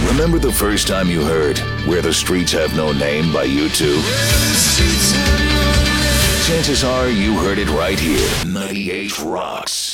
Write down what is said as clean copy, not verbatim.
Remember the first time you heard Where the Streets Have No Name by U2? Chances are you heard it right here. 98 Rocks.